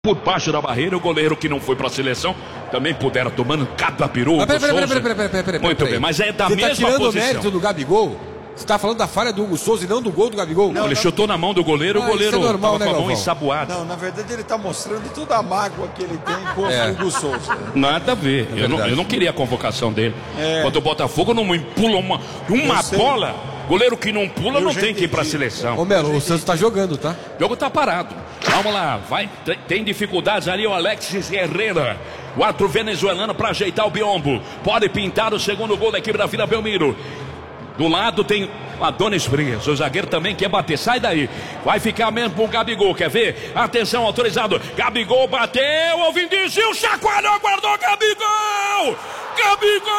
Por baixo da barreira, o goleiro que não foi para a seleção também pudera tomando cada peru. Peraí. Muito bem, mas é da mesma posição. Você tá tirando o mérito do Gabigol? Você tá falando da falha do Hugo Souza e não do gol do Gabigol? Não, ele chutou na mão do goleiro, o goleiro isso é normal, tava né, com a mão Galvão? ensaboada. Não, na verdade ele tá mostrando toda a mágoa que ele tem contra o Hugo Souza. Nada a ver. Eu não queria a convocação dele. Quando o Botafogo não empula uma bola, goleiro que não pula não tem que ir pra seleção. Ô Melo, o Santos tá jogando, tá? O jogo tá parado. Vamos lá, vai. Tem dificuldades ali o Alexis Herrera. O ato venezuelano para ajeitar o biombo. Pode pintar o segundo gol da equipe da Vila Belmiro. Do lado tem Adonis Frias. O zagueiro também quer bater. Sai daí. Vai ficar mesmo com o Gabigol. Quer ver? Atenção, autorizado. Gabigol bateu. O Vindício chacoalhou, guardou. Gabigol! Gabigol!